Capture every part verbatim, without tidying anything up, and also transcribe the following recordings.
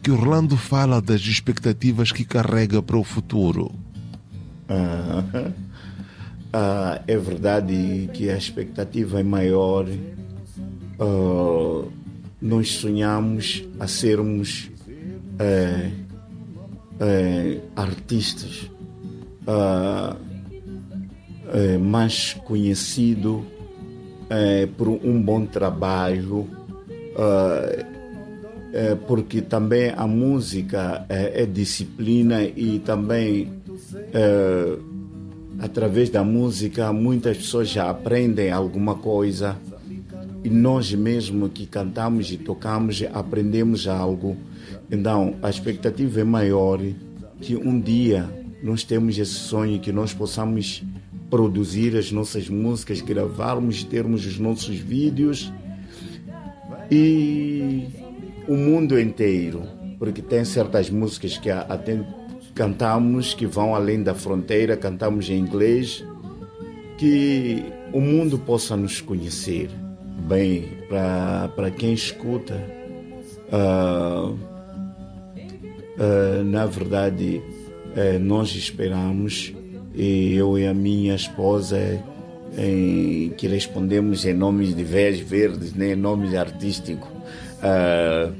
que Orlando fala das expectativas que carrega para o futuro. Ah, ah, é verdade que a expectativa é maior. Ah, nós sonhamos a sermos é, é, artistas é, é, mais conhecidos é, por um bom trabalho, é, é, porque também a música é, é disciplina e também é, através da música muitas pessoas já aprendem alguma coisa. E nós mesmo que cantamos e tocamos, aprendemos algo. Então, a expectativa é maior que um dia nós temos esse sonho que nós possamos produzir as nossas músicas, gravarmos, termos os nossos vídeos e o mundo inteiro, porque tem certas músicas que até cantamos que vão além da fronteira, cantamos em inglês, que o mundo possa nos conhecer. Bem, para quem escuta, uh, uh, na verdade, uh, nós esperamos, e eu e a minha esposa, em, que respondemos em nomes de Véias Verdes, né, nomes artísticos, uh,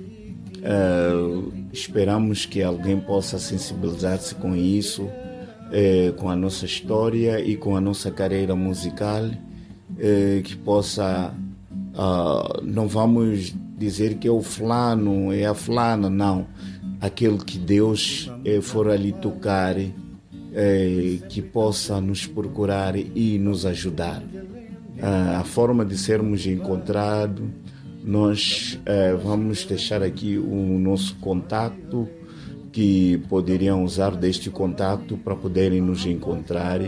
uh, esperamos que alguém possa sensibilizar-se com isso, uh, com a nossa história e com a nossa carreira musical, uh, que possa... Uh, não vamos dizer que é o fulano, é a fulana, não. Aquele que Deus eh, for ali tocar, eh, que possa nos procurar e nos ajudar. Uh, a forma de sermos encontrados, nós eh, vamos deixar aqui o nosso contato, que poderiam usar deste contato para poderem nos encontrar.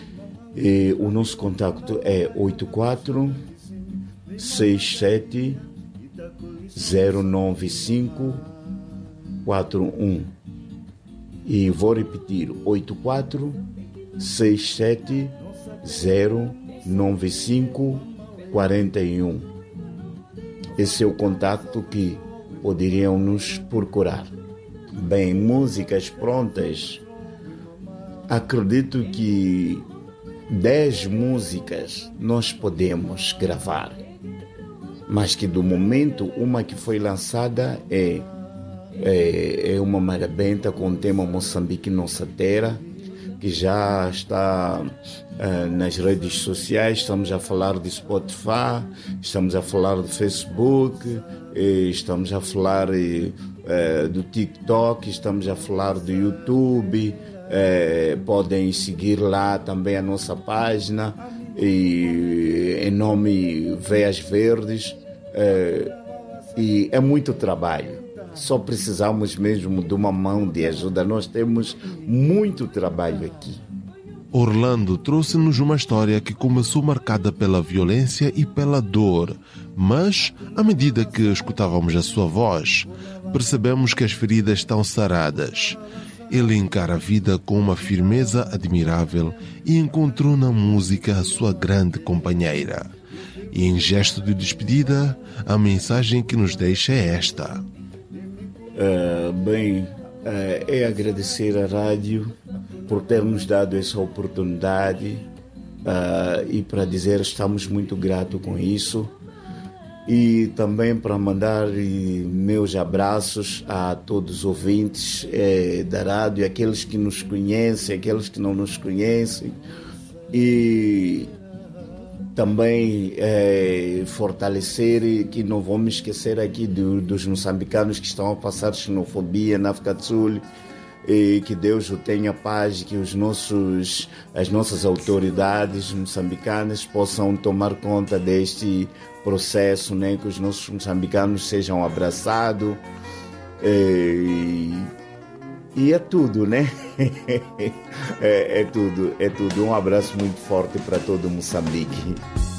E o nosso contato é oito quatro seis sete zero nove cinco quatro um e vou repetir: oito quatro seis sete zero nove cinco quatro um. Esse é o contato que poderiam nos procurar. Bem, músicas prontas, acredito que dez músicas nós podemos gravar, mas que do momento uma que foi lançada é, é, é uma marabenta com o tema Moçambique Nossa Terra, que já está uh, nas redes sociais. Estamos a falar de Spotify, estamos a falar de Facebook, estamos a falar uh, do TikTok, estamos a falar do YouTube. Uh, podem seguir lá também a nossa página, e, em nome Véias Verdes. Uh, e é muito trabalho, só precisamos mesmo de uma mão de ajuda. Nós temos muito trabalho aqui. Orlando trouxe-nos uma história que começou marcada pela violência e pela dor, mas, à medida que escutávamos a sua voz, percebemos que as feridas estão saradas. Ele encara a vida com uma firmeza admirável e encontrou na música a sua grande companheira. E em gesto de despedida, a mensagem que nos deixa é esta. Uh, bem, uh, é agradecer à rádio por ter nos dado essa oportunidade, uh, e para dizer estamos muito gratos com isso, e também para mandar meus abraços a todos os ouvintes eh, da rádio, aqueles que nos conhecem, aqueles que não nos conhecem, e também é, fortalecer, que não vamos esquecer aqui do, dos moçambicanos que estão a passar xenofobia na África do Sul, e que Deus o tenha paz, que os nossos, as nossas autoridades moçambicanas possam tomar conta deste processo, né? Que os nossos moçambicanos sejam abraçados, e, e é tudo, né? é, é tudo, é tudo. Um abraço muito forte para todo Moçambique.